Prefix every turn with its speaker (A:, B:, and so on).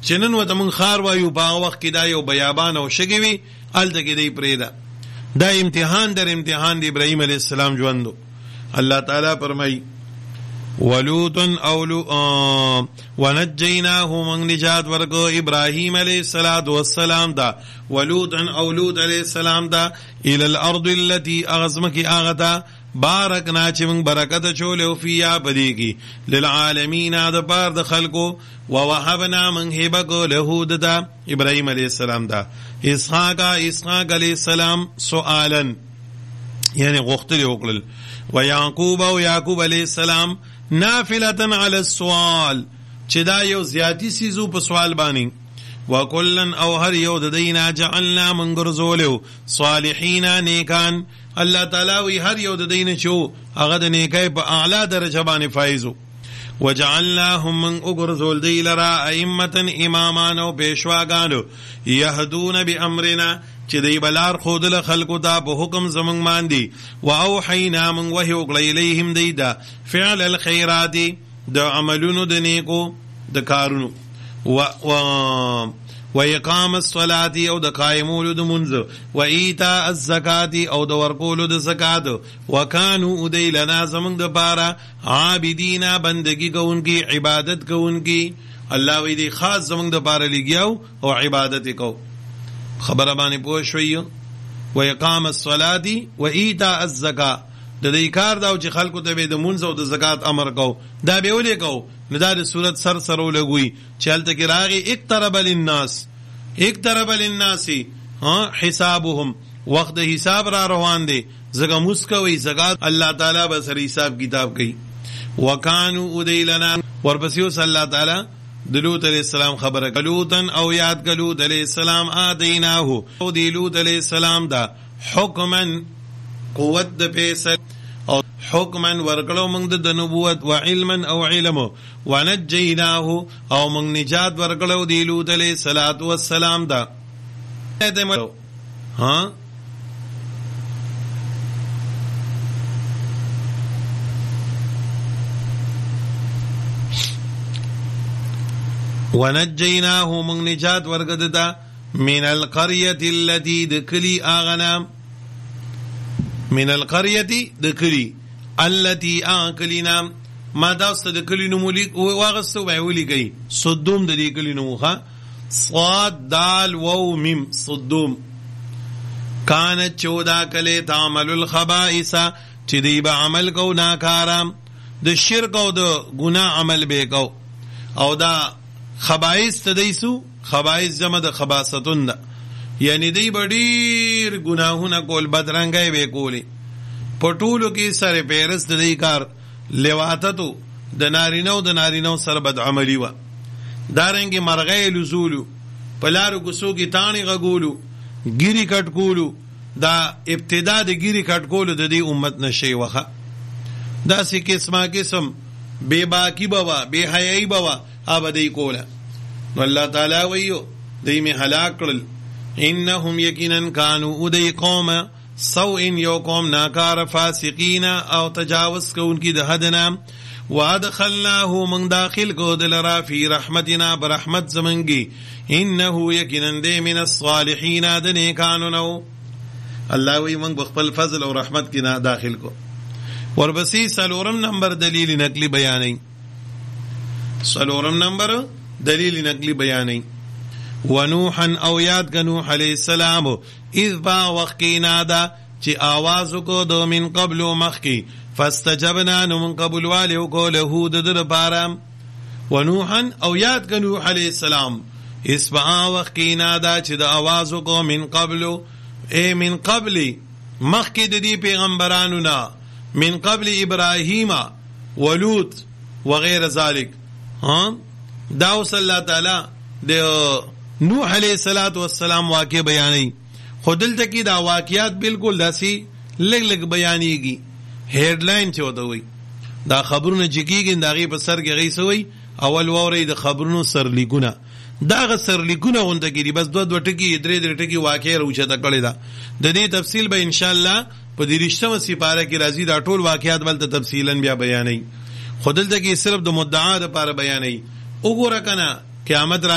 A: چې نن ورته موږ ښار وایو په هغه وخت کې دا یو بیابان او شګې وي هلته کې دی پرېږده. دا امتحان در امتحان د ابراهیم علیه السلام ژوند. الله تعالی فرمایي ولوط ونجیناه من نجات ورکو ابراهیم علیہ السلام دا ولوط او لوط علیہ السلام دا الى الارض التي اغزمکی آغتا بارکنا چی من برکت چولو فیا بدیگی للعالمین دا پار دا خلقو ووحبنا من حبکو لہود دا ابراہیم علیہ السلام دا اسحاق علیہ السلام سؤالا یعنی غختلی اقلل ویعقوب و یعقوب علیہ السلام نافلتن علی السوال چې دا یو زیاتی سیزو په سوال باندې وکلن او هر یو د دینا جعلنا من ګرځولیو صالحین نیکان. الله تعالی وی هر یو د دینه چې هغه د نیکۍ په اعلی درجه باندې فایزو. وجعلناهم من اګرځول دی لرا ائمه امامان او پیشواګانو یهدون بامرنا چې دی بلار خودل خلقو ته په حکم زمنګ باندې و اوحینا من وحی وکړی الیهم دی دا فعل الخيرات د عملونو د نیکو د کارونو و اقام الصلاة او د قائمولو د منځ و ایتاء الزکات او د ورکولو د زکات وکانو دی لنا زمنګ د پاره عابدینا بندگی کوونکی عبادت کوونکی. الله وی دی خاص زمنګ د پاره لګیاو او عبادت کو. خبره باندې پوه شوي و اقام الصلاة و ایتاء الزکات د دې کار دا چې خلکو ته به د منځ او د زکات امر کو دا به ولې کو نو دا د صورت سر سره لګوي چې هلته کې راغی اقترب للناس حسابهم وخت د حساب را روان دی زګه مسکوي زکات الله تعالی به سره حساب کتاب کوي. وکانو ادیلنا ورپسې صلی الله تعالی د لوط علیہ السلام خبره کلوتن او یاد کلوط علیہ السلام آدیناهو او دی لوط علیہ السلام دا حکمن قوت د فیصل او حکمن ورکلو منگ د نبوت و علمن او علمو ونجیناهو او منگ نجات ورکلو دی لوط علیہ السلام دا ونجیناهو منگ نجات ورکدتا من القریت اللتی دکلی آغنام من القرية دكلي التي آكلنا ما داست دكلي نمولي واغستو بعولي كي صدوم دي كلي نموخا صاد دال وو ميم صدوم كانت چودا كلي تعمل الخبائث چدي بعمل کو ناكارام د شرک او د گناه عمل به کو او دا خبائث تدیسو خبائث جمع د خباستون دا یعنی دی بډیر گناهونه کول بدرنګي به کولی پټولو کې سره پیرس د دې کار لواتتو د نارینو سره بد عملی و دارنګي مرغې لزولو پلارو کوسو کې تانی غولو ګيري کټ کولو دا ابتدا د ګيري کټ کولو د دې امت نشي وخه دا سې قسم بے باکی بوا بے حیائی بوا آبدی کولا. والله تعالی ویو دی میں ہلاک کرل انہم یقیناً کانو ادی قوم سوء یو قوم ناکار فاسقین او تجاوز کو ان کی دہدنا وادخلناہو من داخل کو دلرا فی رحمتنا برحمت زمنگی انہو یقیناً دے من الصالحین دنے کانونو. اللہ وی من بخبل فضل و رحمت کی نا داخل کو. وربسی سلورم نمبر دلیل نقلی بیانی ونوحا او یاد کا نوح علیہ السلام اذ با وقی نادا چی آوازو کو دو من قبل مخی فاستجبنا نو من قبل والیو کو لہو در پارام. ونوحا او یاد کا نوح علیہ السلام اذ با وقی نادا چی دا آوازو کو من قبل مخی دی پیغمبرانونا من قبل ابراہیم ولوط وغیر ذالک. داو صلی اللہ تعالی دے نوح علیہ السلام واقع بیانی خودل تکی دا واقعات بالکل داسی لگ بیانی گی ہیڈ لائن چوتا ہوئی دا خبرون چکی گی دا غی پا سر کے غی سوئی اول ووری دا خبرون سر لیکونا دا غا سر لیکونا غنتا کی دی بس دو ٹکی در ٹکی واقع روچا تا کلی دا دی تفصیل با انشاءاللہ پا دی رشتم سپارہ کی رازی دا ٹول واقعات والتا تفصیلاً بیا بیانی خودل تکی صرف دا مدعا دا پارا بیانی اگو رکنا قیامت را